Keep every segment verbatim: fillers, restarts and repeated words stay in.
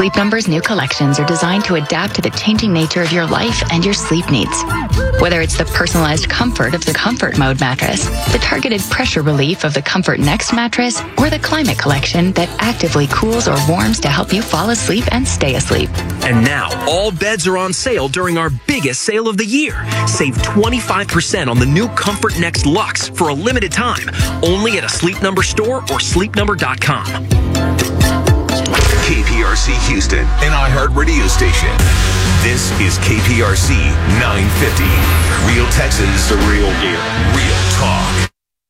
Sleep Number's new collections are designed to adapt to the changing nature of your life and your sleep needs. Whether it's the personalized comfort of the Comfort Mode mattress, the targeted pressure relief of the Comfort Next mattress, or the Climate Collection that actively cools or warms to help you fall asleep and stay asleep. And now, all beds are on sale during our biggest sale of the year. Save twenty-five percent on the new Comfort Next Luxe for a limited time, only at a Sleep Number store or sleep number dot com. K P R C Houston, an iHeart radio station. This is K P R C nine fifty. Real Texas, the real deal. Real talk.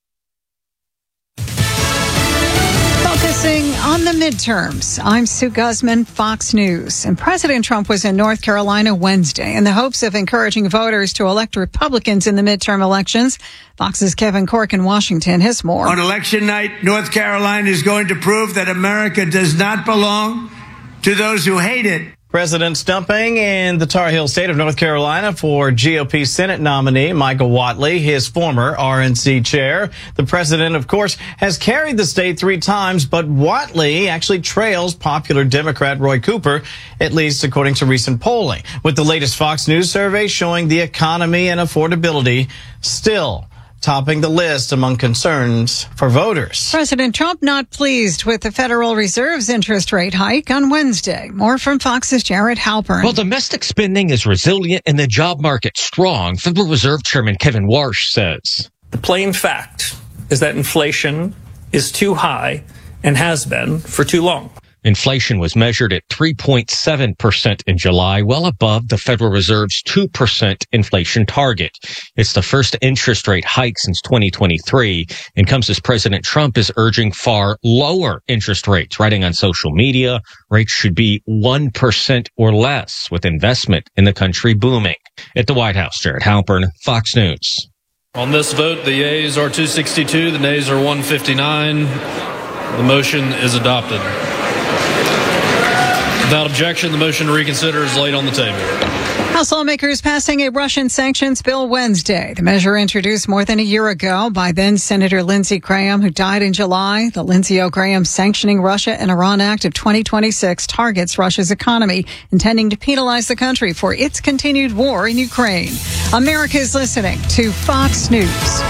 Focusing on the midterms, I'm Sue Guzman, Fox News. And President Trump was in North Carolina Wednesday in the hopes of encouraging voters to elect Republicans in the midterm elections. Fox's Kevin Cork in Washington has more. On election night, North Carolina is going to prove that America does not belong to those who hate it. President stumping in the Tar Heel state of North Carolina for G O P Senate nominee Michael Whatley, his former R N C chair. The president, of course, has carried the state three times, but Whatley actually trails popular Democrat Roy Cooper, at least according to recent polling, with the latest Fox News survey showing the economy and affordability still topping the list among concerns for voters. President Trump not pleased with the Federal Reserve's interest rate hike on Wednesday. More from Fox's Jared Halpern. Well, domestic spending is resilient and the job market strong, Federal Reserve Chairman Kevin Warsh says. The plain fact is that inflation is too high and has been for too long. Inflation was measured at three point seven percent in July, well above the Federal Reserve's two percent inflation target. It's the first interest rate hike since twenty twenty-three and comes as President Trump is urging far lower interest rates, writing on social media rates should be one percent or less, with investment in the country booming. At the White House, Jared Halpern, Fox News. On this vote, the yeas are two sixty-two, the nays are one fifty-nine. The motion is adopted. Without objection, the motion to reconsider is laid on the table. House lawmakers passing a Russian sanctions bill Wednesday. The measure introduced more than a year ago by then Senator Lindsey Graham, who died in July. The Lindsey O. Graham Sanctioning Russia and Iran Act of twenty twenty-six targets Russia's economy, intending to penalize the country for its continued war in Ukraine. America is listening to Fox News.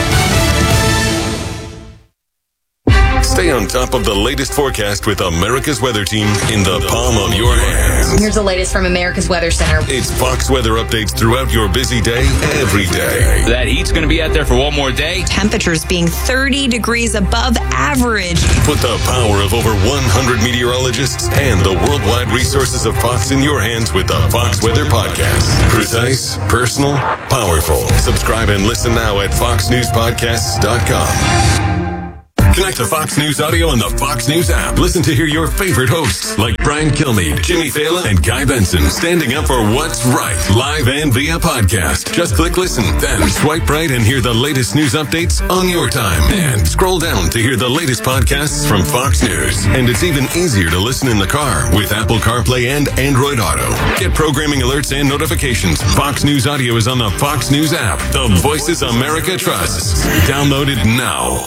Stay on top of the latest forecast with America's Weather Team in the palm of your hands. Here's the latest from America's Weather Center. It's Fox weather updates throughout your busy day, every day. That heat's going to be out there for one more day. Temperatures being thirty degrees above average. Put the power of over one hundred meteorologists and the worldwide resources of Fox in your hands with the Fox Weather Podcast. Precise, personal, powerful. Subscribe and listen now at fox news podcasts dot com. Connect to Fox News Audio on the Fox News app. Listen to hear your favorite hosts like Brian Kilmeade, Jimmy Fallon, and Guy Benson standing up for what's right, live and via podcast. Just click listen, then swipe right and hear the latest news updates on your time. And scroll down to hear the latest podcasts from Fox News. And it's even easier to listen in the car with Apple CarPlay and Android Auto. Get programming alerts and notifications. Fox News Audio is on the Fox News app. The voices America trusts. Download it now.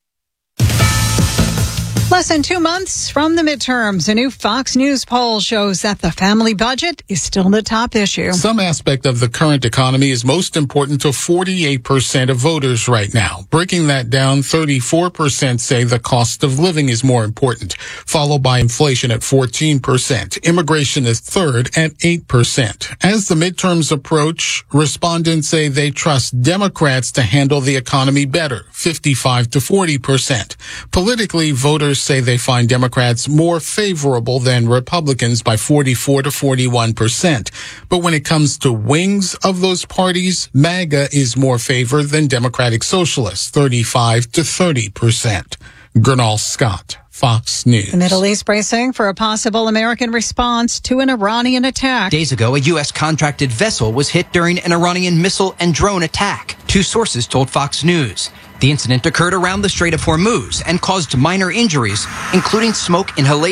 Less than two months from the midterms, a new Fox News poll shows that the family budget is still the top issue. Some aspect of the current economy is most important to forty-eight percent of voters right now. Breaking that down, thirty-four percent say the cost of living is more important, followed by inflation at fourteen percent. Immigration is third at eight percent. As the midterms approach, respondents say they trust Democrats to handle the economy better, fifty-five to forty percent. Politically, voters say they find Democrats more favorable than Republicans by forty-four to forty-one percent. But when it comes to wings of those parties, MAGA is more favored than Democratic Socialists, thirty-five to thirty percent. Gernal Scott, Fox News. The Middle East bracing for a possible American response to an Iranian attack. Days ago, a U S contracted vessel was hit during an Iranian missile and drone attack. Two sources told Fox News. The incident occurred around the Strait of Hormuz and caused minor injuries, including smoke inhalation.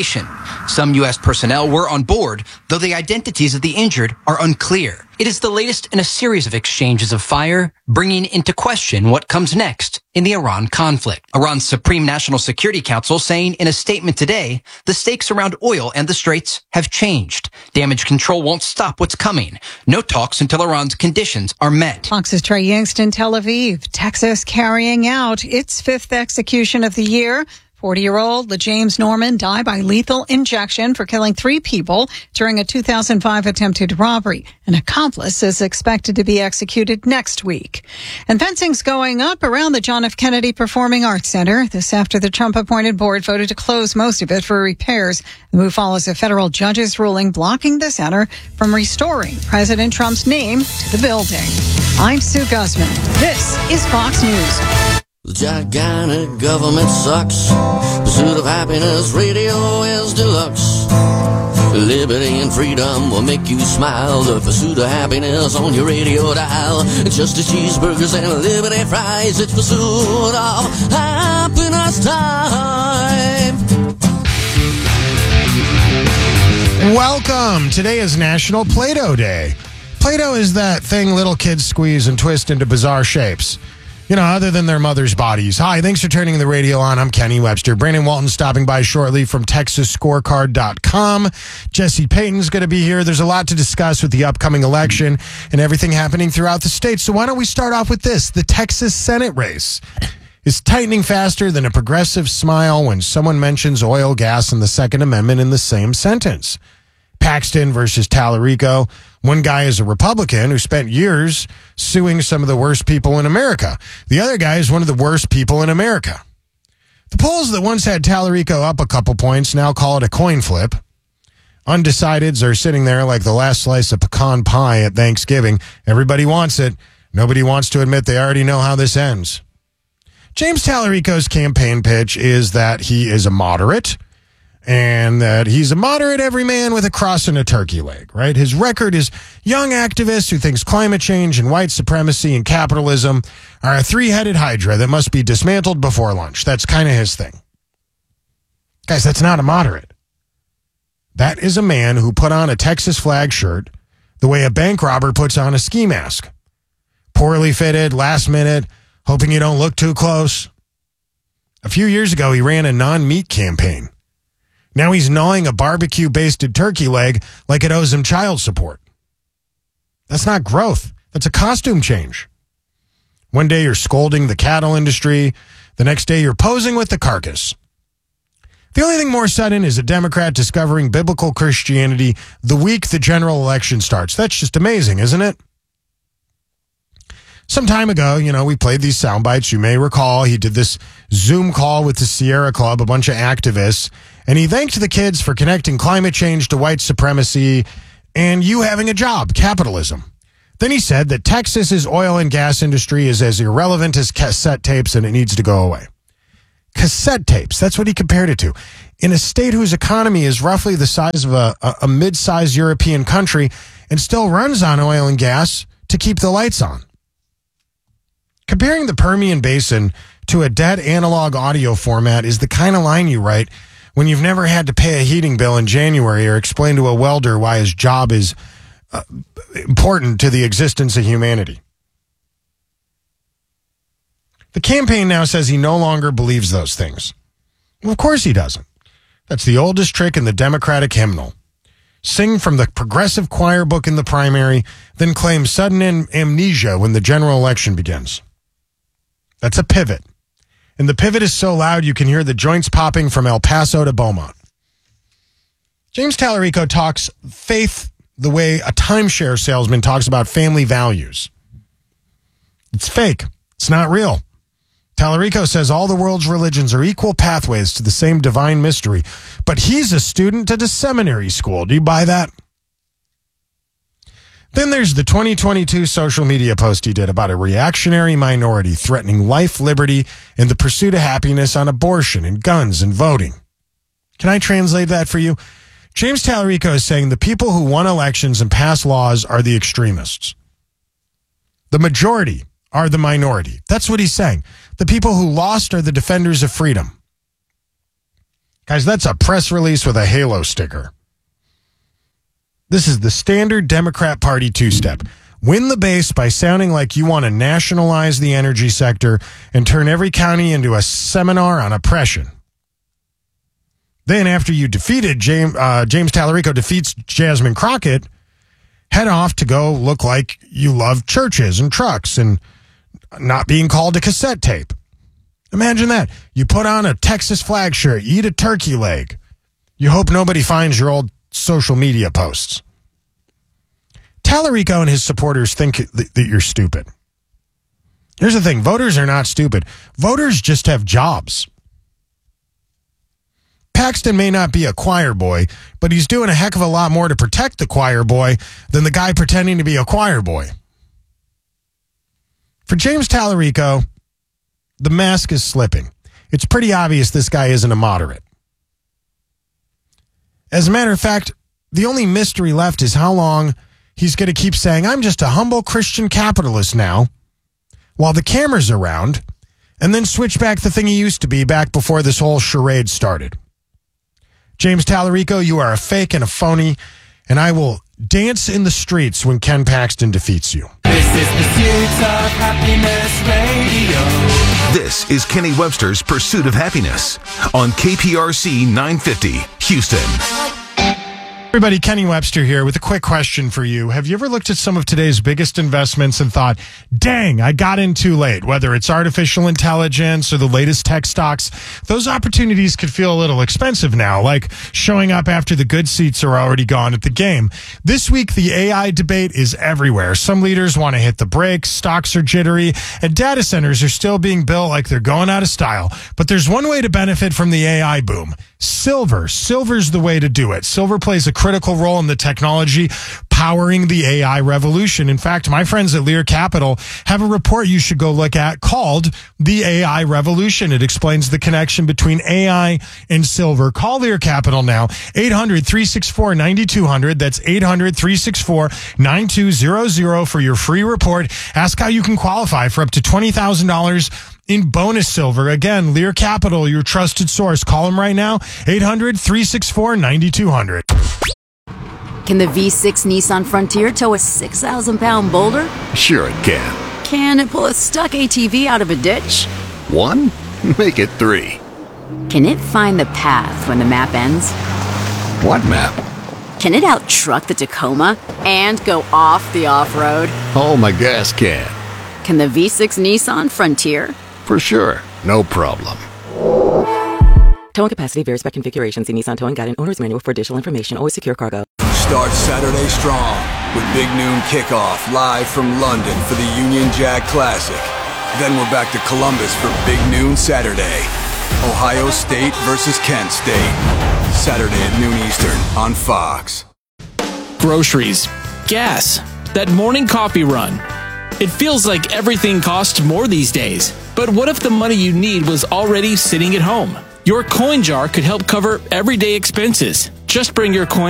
Some U S personnel were on board, though the identities of the injured are unclear. It is the latest in a series of exchanges of fire, bringing into question what comes next in the Iran conflict. Iran's Supreme National Security Council saying in a statement today, the stakes around oil and the Straits have changed. Damage control won't stop what's coming. No talks until Iran's conditions are met. Fox's Trey Yingst in Tel Aviv, Texas, carrying out its fifth execution of the year. forty-year-old LeJames Norman died by lethal injection for killing three people during a two thousand five attempted robbery. An accomplice is expected to be executed next week. And fencing's going up around the John F. Kennedy Performing Arts Center. This after the Trump-appointed board voted to close most of it for repairs. The move follows a federal judge's ruling blocking the center from restoring President Trump's name to the building. I'm Sue Guzman. This is Fox News. The gigantic government sucks. Pursuit of happiness radio is deluxe. Liberty and freedom will make you smile. The pursuit of happiness on your radio dial. Just as cheeseburgers and liberty fries, it's pursuit of happiness time. Welcome. Today is National Play-Doh Day. Play-Doh is that thing little kids squeeze and twist into bizarre shapes. You know, other than their mother's bodies. Hi, thanks for turning the radio on. I'm Kenny Webster. Brandon Walton stopping by shortly from Texas Scorecard dot com. Jesse Payton's going to be here. There's a lot to discuss with the upcoming election and everything happening throughout the state. So why don't we start off with this? The Texas Senate race is tightening faster than a progressive smile when someone mentions oil, gas, and the Second Amendment in the same sentence. Paxton versus Tallarico. One guy is a Republican who spent years suing some of the worst people in America. The other guy is one of the worst people in America. The polls that once had Tallarico up a couple points now call it a coin flip. Undecideds are sitting there like the last slice of pecan pie at Thanksgiving. Everybody wants it. Nobody wants to admit they already know how this ends. James Tallarico's campaign pitch is that he is a moderate, and that he's a moderate everyman with a cross and a turkey leg, right? His record is young activist who thinks climate change and white supremacy and capitalism are a three-headed hydra that must be dismantled before lunch. That's kind of his thing. Guys, that's not a moderate. That is a man who put on a Texas flag shirt the way a bank robber puts on a ski mask. Poorly fitted, last minute, hoping you don't look too close. A few years ago, he ran a non-meat campaign. Now he's gnawing a barbecue-basted turkey leg like it owes him child support. That's not growth. That's a costume change. One day you're scolding the cattle industry. The next day you're posing with the carcass. The only thing more sudden is a Democrat discovering biblical Christianity the week the general election starts. That's just amazing, isn't it? Some time ago, you know, we played these sound bites. You may recall he did this Zoom call with the Sierra Club, a bunch of activists, and he thanked the kids for connecting climate change to white supremacy and you having a job, capitalism. Then he said that Texas's oil and gas industry is as irrelevant as cassette tapes and it needs to go away. Cassette tapes, that's what he compared it to. In a state whose economy is roughly the size of a, a, a mid-sized European country and still runs on oil and gas to keep the lights on. Comparing the Permian Basin to a dead analog audio format is the kind of line you write when you've never had to pay a heating bill in January or explain to a welder why his job is uh, important to the existence of humanity. The campaign now says he no longer believes those things. Well, of course he doesn't. That's the oldest trick in the Democratic hymnal. Sing from the progressive choir book in the primary, then claim sudden am- amnesia when the general election begins. That's a pivot. And the pivot is so loud you can hear the joints popping from El Paso to Beaumont. James Tallarico talks faith the way a timeshare salesman talks about family values. It's fake. It's not real. Tallarico says all the world's religions are equal pathways to the same divine mystery, but he's a student at a seminary school. Do you buy that? Then there's the twenty twenty-two social media post he did about a reactionary minority threatening life, liberty, and the pursuit of happiness on abortion and guns and voting. Can I translate that for you? James Tallarico is saying the people who won elections and passed laws are the extremists. The majority are the minority. That's what he's saying. The people who lost are the defenders of freedom. Guys, that's a press release with a halo sticker. This is the standard Democrat Party two-step. Win the base by sounding like you want to nationalize the energy sector and turn every county into a seminar on oppression. Then after you defeated James, uh, James Tallarico defeats Jasmine Crockett, head off to go look like you love churches and trucks and not being called a cassette tape. Imagine that. You put on a Texas flag shirt, eat a turkey leg. You hope nobody finds your old social media posts. Tallarico and his supporters think th- that you're stupid. Here's the thing. Voters are not stupid. Voters just have jobs. Paxton may not be a choir boy, but he's doing a heck of a lot more to protect the choir boy than the guy pretending to be a choir boy. For James Tallarico, the mask is slipping. It's pretty obvious this guy isn't a moderate. As a matter of fact, the only mystery left is how long he's going to keep saying, I'm just a humble Christian capitalist now, while the camera's around, and then switch back the thing he used to be back before this whole charade started. James Tallarico, you are a fake and a phony, and I will dance in the streets when Ken Paxton defeats you. This is Pursuit of Happiness Radio. This is Kenny Webster's Pursuit of Happiness on K P R C nine fifty, Houston. Everybody, Kenny Webster here with a quick question for you. Have you ever looked at some of today's biggest investments and thought, dang, I got in too late? Whether it's artificial intelligence or the latest tech stocks, those opportunities could feel a little expensive now, like showing up after the good seats are already gone at the game. This week, the A I debate is everywhere. Some leaders want to hit the brakes, stocks are jittery, and data centers are still being built like they're going out of style. But there's one way to benefit from the A I boom. Silver. Silver's the way to do it. Silver plays a critical role in the technology powering the A I revolution. In fact, my friends at Lear Capital have a report you should go look at called The A I Revolution. It explains the connection between A I and silver. Call Lear Capital now, eight hundred, three six four, nine two zero zero. That's eight hundred, three six four, nine two zero zero for your free report. Ask how you can qualify for up to twenty thousand dollars in bonus silver. Again, Lear Capital, your trusted source. Call them right now, eight hundred, three six four, nine two zero zero. Can the V six Nissan Frontier tow a six thousand pound boulder? Sure it can. Can it pull a stuck A T V out of a ditch? One? Make it three. Can it find the path when the map ends? What map? Can it out-truck the Tacoma and go off the off-road? Oh, my gas can. Can the V six Nissan Frontier? For sure. No problem. Towing capacity varies by configuration. See Nissan Towing Guide and Owner's Manual for additional information. Always secure cargo. Start Saturday strong with Big Noon Kickoff live from London for the Union Jack Classic. Then we're back to Columbus for Big Noon Saturday. Ohio State versus Kent State. Saturday at noon Eastern on Fox. Groceries, gas, that morning coffee run. It feels like everything costs more these days. But what if the money you need was already sitting at home? Your coin jar could help cover everyday expenses. Just bring your coin